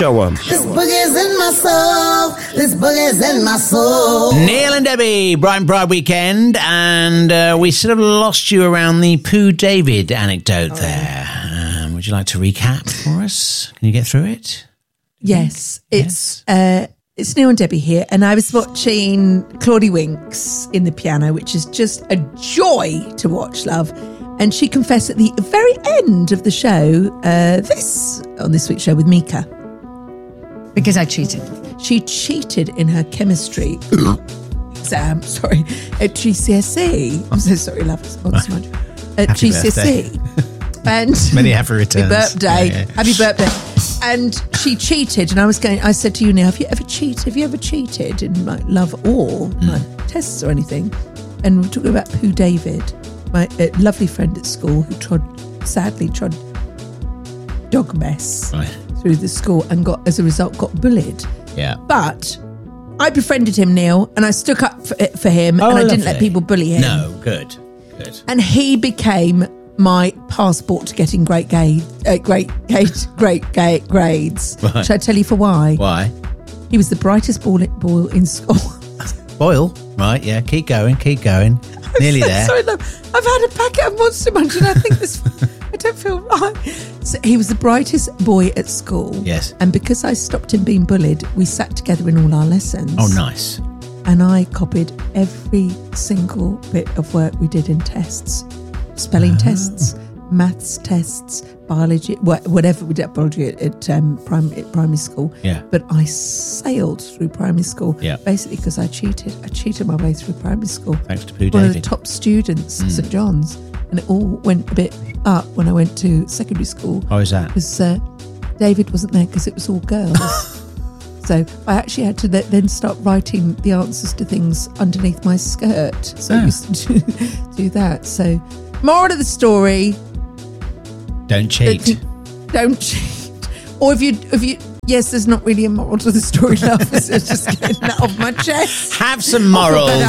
show on. This boogie's in my soul. This boogie's in my soul. Neil and Debbie, Brighton Pride weekend, and we sort of lost you around the Pooh David anecdote there. Would you like to recap for us? Can you get through it? Yes, it's Neil and Debbie here, and I was watching Claudie Winks in the piano, which is just a joy to watch, love. And she confessed at the very end of the show, on this week's show with Mika. Because I cheated. She cheated in her chemistry exam, at GCSE. I'm so sorry, love, not so much. At Happy GCSE. And many happy returns. Happy birthday. Yeah. Happy birthday. And she cheated, and I said to you, Neil, have you ever cheated in like love or like tests or anything? And we're talking about Pooh David, my lovely friend at school who sadly trod dog mess through the school and as a result got bullied. Yeah. But I befriended him, Neil, and I stuck up for him, and I didn't let people bully him. No, good. And he became my passport to getting great grades. Right. Should I tell you for why? Why? He was the brightest boy in school. Boyle? Right, yeah, keep going. Nearly there. Sorry, love. I've had a packet of Monster Munch and I think I don't feel right. So he was the brightest boy at school. Yes. And because I stopped him being bullied, we sat together in all our lessons. Oh, nice. And I copied every single bit of work we did in tests. Spelling tests, maths tests, biology, whatever we did, biology at primary school. Yeah. But I sailed through primary school basically because I cheated. I cheated my way through primary school. Thanks to Pooh One David. of the top students at St John's. And it all went a bit up when I went to secondary school. How is that? Because David wasn't there because it was all girls. So I actually had to then start writing the answers to things underneath my skirt. So I used to do that. So moral of the story: don't cheat. Don't cheat. Or if you, yes, there's not really a moral to the story, love. It's just getting that off my chest. Have some morals.